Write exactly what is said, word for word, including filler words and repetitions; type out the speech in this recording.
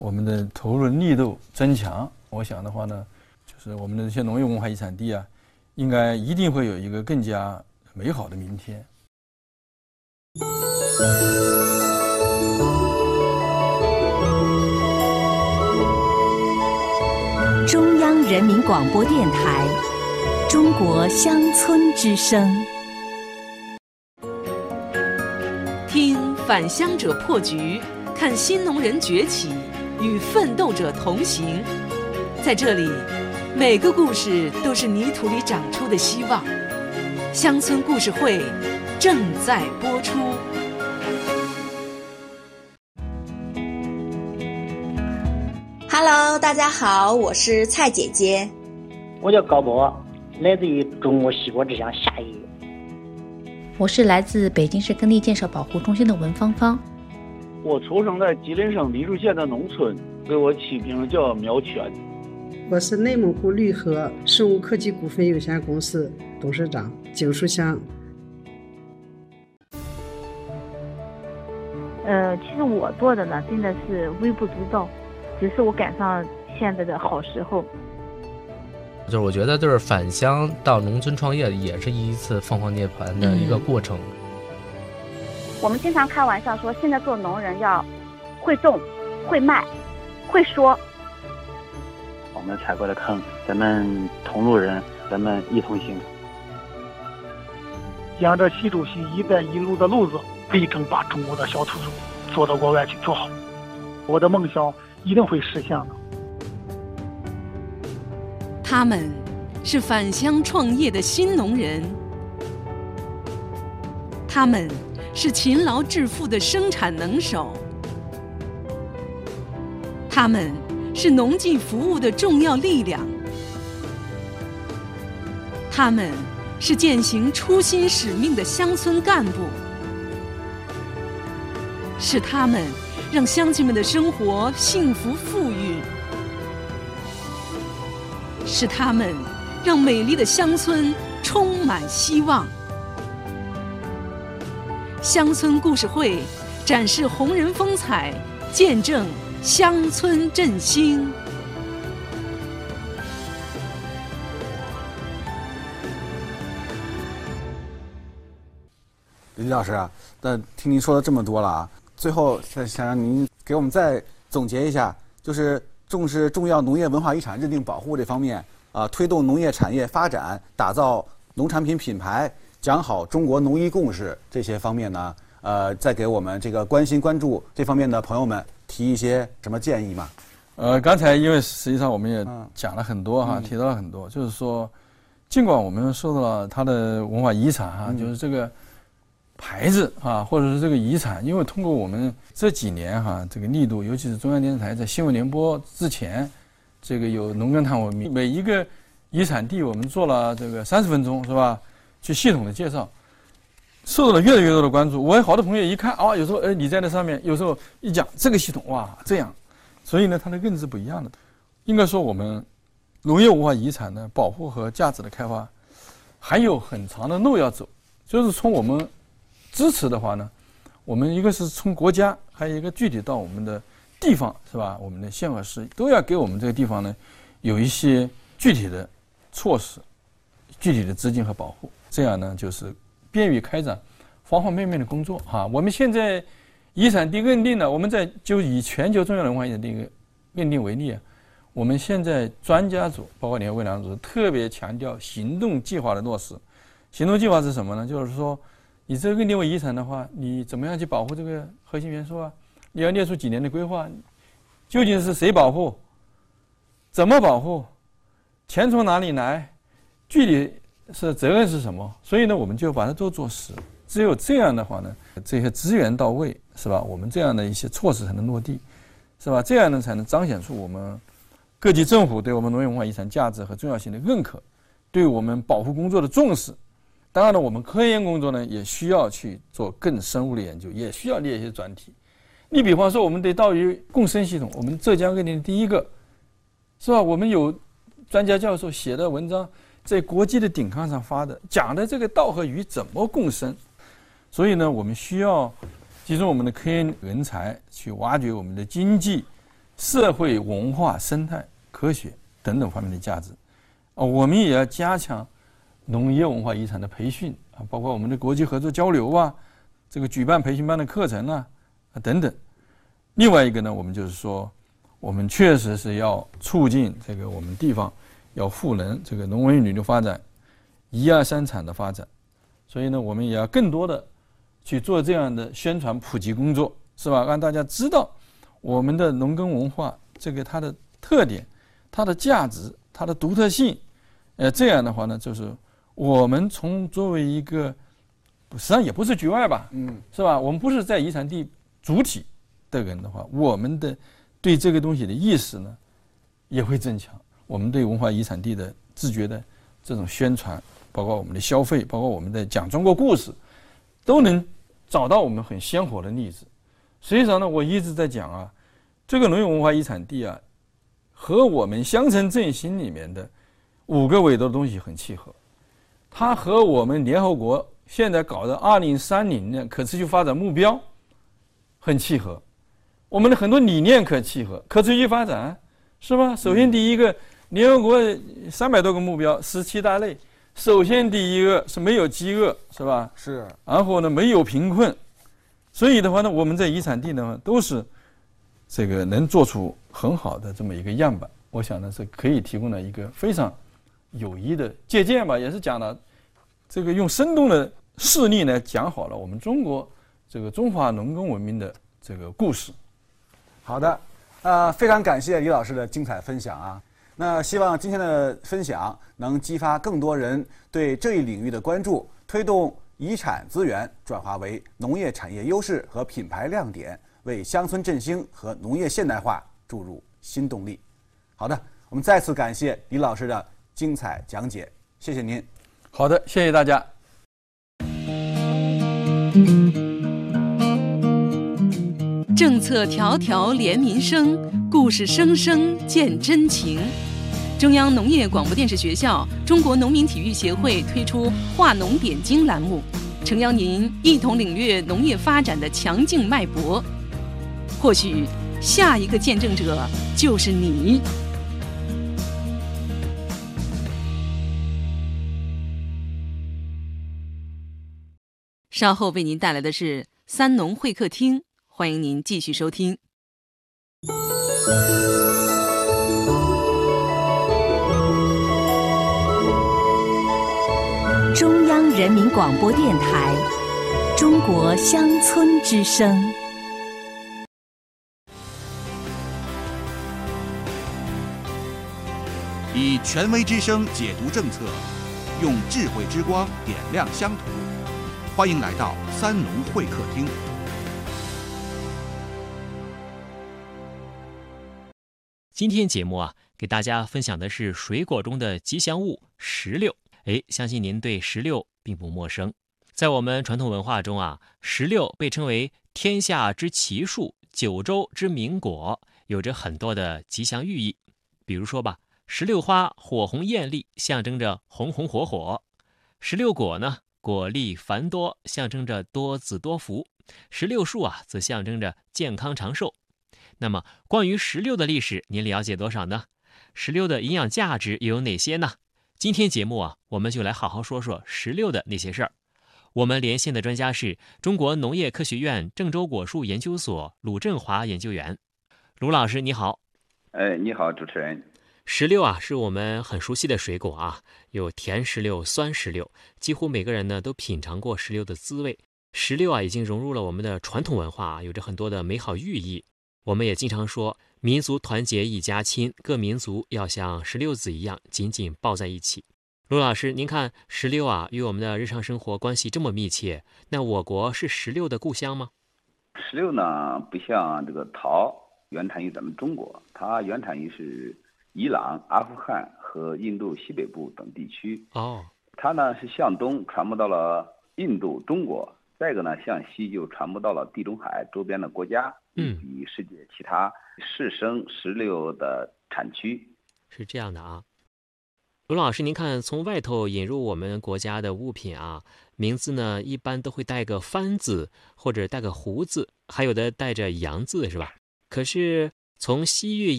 我们的投入力度增强，我想的话呢，就是我们的这些农业文化遗产地啊，应该一定会有一个更加美好的明天。 中央人民广播电台《中国乡村之声》， 听返乡者破局，看新农人崛起，与奋斗者同行。在这里，每个故事都是泥土里长出的希望。乡村故事会正在播出。 Hello， 大家好，我是蔡姐姐。 我叫高波，来自于中国西部之乡夏邑。 我是来自北京市耕地建设保护中心的文芳芳。 我出生在吉林省黎树县的农村，给我起名叫苗全。 我是内蒙古绿河生物科技股份有限公司董事长景书香。 呃，其实我做的呢，真的是微不足道，只是我赶上现在的好时候。 就是我觉得，就是返乡到农村创业，也是一次凤凰涅槃的一个过程。嗯、 我们经常开玩笑说，现在做农人要会种、会卖、会说。 我们踩过的坑，咱们同路人，咱们一同行。 沿着习主席“一带一路”的路子，力争把中国的小土豆做到国外去做好。我的梦想一定会实现的。 他们是返乡创业的新农人，他们是勤劳致富的生产能手，他们是农技服务的重要力量，他们是践行初心使命的乡村干部，是他们让乡亲们的生活幸福富裕，是他们让美丽的乡村充满希望。乡村故事会展示红人风采，见证乡村振兴。 李老师啊，那听您说了这么多了啊，最后想让您给我们再总结一下，就是重视重要农业文化遗产认定保护这方面啊，推动农业产业发展，打造农产品品牌，讲好中国农医共识这些方面呢，呃，再给我们这个关心关注这方面的朋友们提一些什么建议吗？ 呃，刚才因为实际上我们也讲了很多哈，嗯、提到了很多，就是说，尽管我们受到了它的文化遗产哈，嗯、就是这个牌子啊，或者是这个遗产，因为通过我们这几年哈，这个力度，尤其是中央电视台在新闻联播之前，这个有农耕探文明，每一个遗产地我们做了这个三十分钟是吧，去系统的介绍。受到了越来越多的关注，我有好多朋友一看啊，有时候哎你在那上面，有时候一讲这个系统哇这样，所以呢它的认知不一样的。应该说我们农业文化遗产的保护和价值的开发还有很长的路要走，就是从我们支持的话呢，我们一个是从国家，还有一个具体到我们的地方是吧，我们的县和市都要给我们这个地方呢有一些具体的措施、具体的资金和保护，这样呢就是便于开展方方面面的工作哈。我们现在遗产地认定呢，我们在就以全球重要文化遗产地认定为例啊，我们现在专家组包括联合会良组特别强调行动计划的落实。行动计划是什么呢？就是说你这个认定为遗产的话，你怎么样去保护这个核心元素啊？你要列出几年的规划，究竟是谁保护，怎么保护，钱从哪里来，具体是责任是什么？所以呢，我们就把它都做实。只有这样的话呢，这些资源到位，是吧？我们这样的一些措施才能落地，是吧？这样呢，才能彰显出我们各级政府对我们农业文化遗产价值和重要性的认可，对我们保护工作的重视。当然了，我们科研工作呢，也需要去做更深入的研究，也需要列一些专题。你比方说，我们对稻鱼共生系统，我们浙江认定的第一个，是吧？我们有专家教授写的文章。在国际的顶刊上发的，讲的这个稻和鱼怎么共生，所以呢，我们需要集中我们的科研人才去挖掘我们的经济、 社会文化、生态、科学等等方面的价值。啊，我们也要加强农业文化遗产的培训啊，包括我们的国际合作交流啊，这个举办培训班的课程啊，啊等等。另外一个呢，我们就是说，我们确实是要促进这个我们地方要赋能这个农文旅游发展、一二三产的发展，所以呢，我们也要更多的去做这样的宣传普及工作，是吧？让大家知道我们的农耕文化这个它的特点、它的价值、它的独特性。呃，这样的话呢，就是我们从作为一个，实际上也不是局外吧，嗯，是吧？我们不是在遗产地主体的人的话，我们的对这个东西的意识呢也会增强。我们对文化遗产地的自觉的这种宣传，包括我们的消费，包括我们的讲中国故事，都能找到我们很鲜活的例子。实际上呢，我一直在讲啊，这个农业文化遗产地啊，和我们乡村振兴里面的五个维度的东西很契合。它和我们联合国现在搞的二零三零年可持续发展目标很契合，我们的很多理念可契合，可持续发展是吧？首先第一个，联合国三百多个目标，十七大类，首先第一个是没有饥饿，是吧？ 是。 然后呢，没有贫困。所以的话呢，我们在遗产地呢都是这个能做出很好的这么一个样板，我想呢是可以提供了一个非常有益的借鉴吧，也是讲了这个用生动的事例呢讲好了我们中国这个中华农耕文明的这个故事。 好的，呃，非常感谢李老师的精彩分享啊。那希望今天的分享能激发更多人对这一领域的关注，推动遗产资源转化为农业产业优势和品牌亮点，为乡村振兴和农业现代化注入新动力。好的，我们再次感谢李老师的精彩讲解，谢谢您。 好的，谢谢大家。 政策条条连民生，故事声声见真情。中央农业广播电视学校、中国农民体育协会推出“话农点睛”栏目，诚邀您一同领略农业发展的强劲脉搏。或许下一个见证者就是你。稍后为您带来的是三农会客厅，欢迎您继续收听。 中央人民广播电台《中国乡村之声》。 以权威之声解读政策，用智慧之光点亮乡土。欢迎来到三农会客厅。 今天节目啊，给大家分享的是水果中的吉祥物石榴。哎，相信您对石榴并不陌生。在我们传统文化中啊，石榴被称为天下之奇树、九州之名果，有着很多的吉祥寓意。比如说吧，石榴花火红艳丽，象征着红红火火；石榴果呢，果粒繁多，象征着多子多福；石榴树啊，则象征着健康长寿。那么，关于石榴的历史，您了解多少呢？石榴的营养价值又有哪些呢？今天节目啊，我们就来好好说说石榴的那些事儿。我们连线的专家是中国农业科学院郑州果树研究所鲁振华研究员。鲁老师你好。 哎，你好，主持人。 石榴啊，是我们很熟悉的水果啊，有甜石榴、酸石榴，几乎每个人呢都品尝过石榴的滋味。石榴啊，已经融入了我们的传统文化，有着很多的美好寓意。我们也经常说，民族团结一家亲，各民族要像石榴籽一样紧紧抱在一起。卢老师，您看石榴啊，与我们的日常生活关系这么密切，那我国是石榴的故乡吗？ 石榴呢，不像这个桃原产于咱们中国，它原产于是伊朗、阿富汗和印度西北部等地区。 哦， 它呢是向东传播到了印度、中国。再一个呢，向西就传播到了地中海周边的国家， 嗯， 与世界其他适生石榴的产区。 是这样的啊，卢老师，您看从外头引入我们国家的物品啊，名字呢一般都会带个番字或者带个胡字，还有的带着洋字，是吧？可是从西域